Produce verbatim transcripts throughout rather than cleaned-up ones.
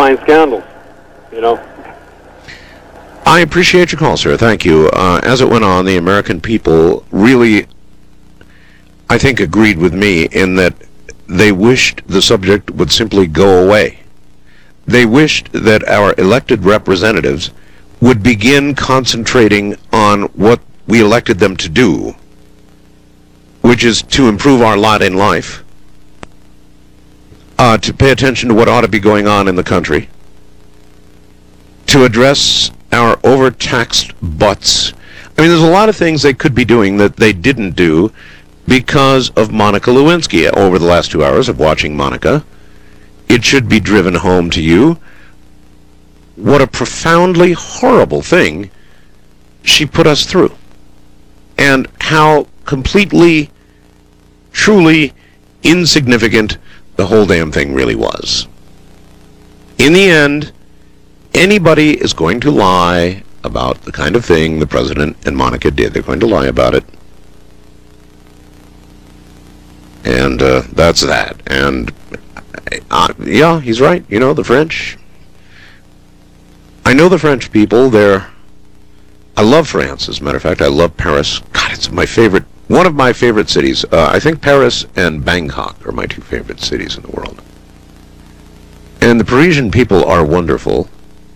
behind scandals, you know. I appreciate your call, sir. Thank you. Uh, as it went on, the American people really, I think, agreed with me in that they wished the subject would simply go away. They wished that our elected representatives would begin concentrating on what we elected them to do, which is to improve our lot in life, uh, to pay attention to what ought to be going on in the country, to address our overtaxed butts. I mean, there's a lot of things they could be doing that they didn't do because of Monica Lewinsky. Over the last two hours of watching Monica, it should be driven home to you what a profoundly horrible thing she put us through, and how completely, truly insignificant the whole damn thing really was. In the end, anybody is going to lie about the kind of thing the President and Monica did. They're going to lie about it. And uh, that's that. And uh, yeah, he's right. You know, the French. I know the French people. They're. I love France, as a matter of fact. I love Paris. God, it's my favorite. One of my favorite cities. Uh, I think Paris and Bangkok are my two favorite cities in the world. And the Parisian people are wonderful.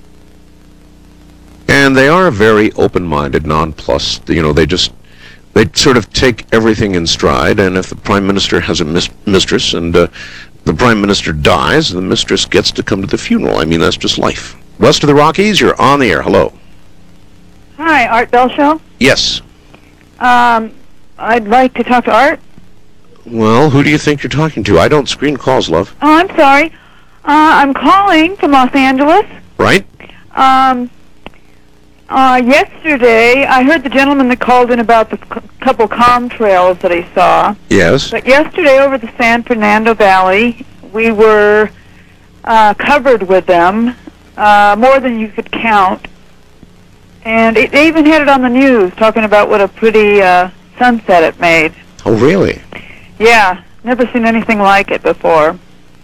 And they are very open-minded, nonplussed. You know, they just, they sort of take everything in stride, and if the Prime Minister has a mis- mistress and uh, the Prime Minister dies, the mistress gets to come to the funeral. I mean, that's just life. West of the Rockies, you're on the air. Hello. Hi, Art Bell Show? Yes. Um, I'd like to talk to Art. Well, who do you think you're talking to? I don't screen calls, love. Oh, I'm sorry. Uh, I'm calling from Los Angeles. Right? Um... Uh, yesterday, I heard the gentleman that called in about the c- couple contrails that he saw. Yes. But yesterday, over the San Fernando Valley, we were uh, covered with them, uh, more than you could count. And it, they even had it on the news, talking about what a pretty uh, sunset it made. Oh, really? Yeah, never seen anything like it before.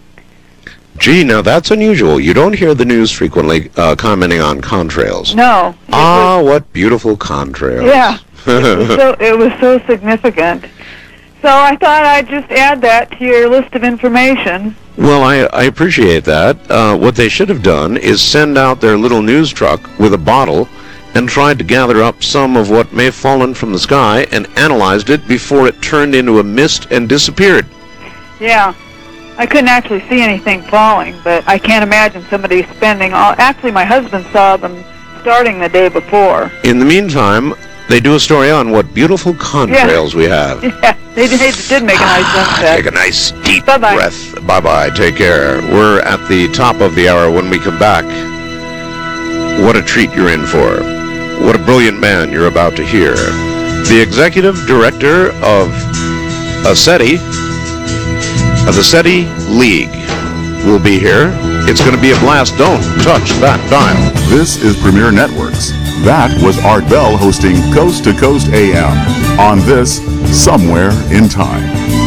Gee, now that's unusual. You don't hear the news frequently uh, commenting on contrails. No. Ah, was, what beautiful contrails. Yeah. it, was so, it was so significant. So I thought I'd just add that to your list of information. Well, I, I appreciate that. Uh, what they should have done is send out their little news truck with a bottle and tried to gather up some of what may have fallen from the sky and analyzed it before it turned into a mist and disappeared. Yeah. I couldn't actually see anything falling, but I can't imagine somebody spending all... Actually, my husband saw them starting the day before. In the meantime, they do a story on what beautiful contrails yeah. we have. Yeah, they did, they did make a nice sunset. Take a nice deep Bye-bye. breath. Bye-bye. Take care. We're at the top of the hour. When we come back, what a treat you're in for. What a brilliant man you're about to hear. The executive director of SETI, of the SETI League, will be here. It's going to be a blast. Don't touch that dial. This is Premier Networks. That was Art Bell hosting Coast to Coast A M on this Somewhere in Time.